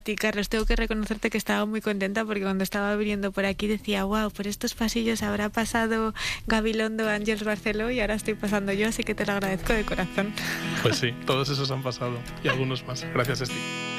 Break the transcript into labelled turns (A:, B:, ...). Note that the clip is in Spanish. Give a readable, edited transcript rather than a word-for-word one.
A: Sí, Carlos, tengo que reconocerte que estaba muy contenta porque cuando estaba viniendo por aquí decía, wow, por estos pasillos habrá pasado Gabilondo, Ángels Barceló y ahora estoy pasando yo, así que te lo agradezco de corazón.
B: Pues sí, todos esos han pasado y algunos más. Gracias, Esti.